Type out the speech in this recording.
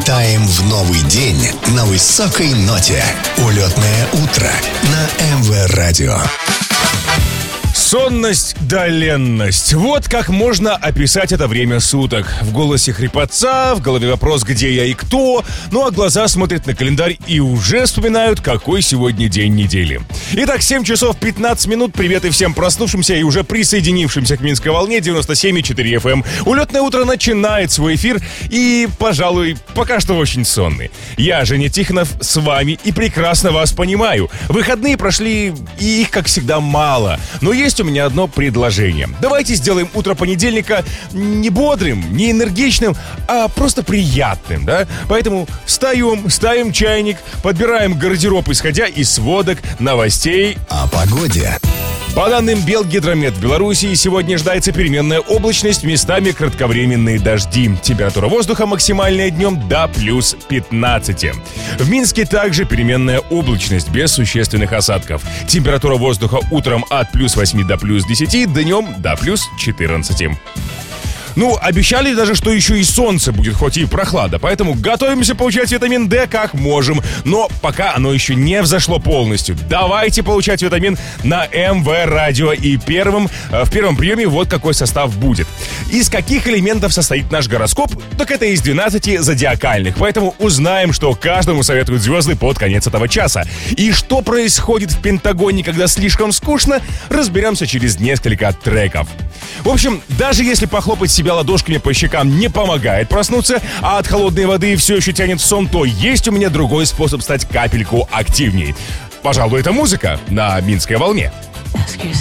Улетаем в новый день на высокой ноте. Улетное утро на МВ Радио. Сонность да ленность. Вот как можно описать это время суток. В голосе хрипотца, в голове вопрос, где я и кто. Ну а глаза смотрят на календарь и уже вспоминают, какой сегодня день недели. Итак, 7 часов 15 минут. Привет и всем проснувшимся и уже присоединившимся к Минской волне 97,4 FM. Улетное утро начинает свой эфир и, пожалуй, пока что очень сонный. Я, Женя Тихонов, с вами и прекрасно вас понимаю. Выходные прошли, и их, как всегда, мало. Но есть у меня одно предложение. Давайте сделаем утро понедельника не бодрым, не энергичным, а просто приятным, да? Поэтому встаем, ставим чайник, подбираем гардероб, исходя из сводок новостей О погоде. По данным Белгидромет, в Беларуси сегодня ожидается переменная облачность, местами кратковременные дожди. Температура воздуха максимальная днем до плюс 15. В Минске также переменная облачность без существенных осадков. Температура воздуха утром от плюс 8 до плюс 10, днем до плюс 14. Ну, обещали даже, что еще и солнце будет, хоть и прохлада. Поэтому готовимся получать витамин D как можем. Но пока оно еще не взошло полностью. Давайте получать витамин на МВ Радио. И в первом приеме вот какой состав будет. Из каких элементов состоит наш гороскоп? Так это из 12 зодиакальных. Поэтому узнаем, что каждому советуют звезды под конец этого часа. И что происходит в Пентагоне, когда слишком скучно, разберемся через несколько треков. В общем, даже если похлопать себя ладошками по щекам не помогает проснуться, а от холодной воды все еще тянет в сон, то есть у меня другой способ стать капельку активней. Пожалуй, это музыка на Минской волне.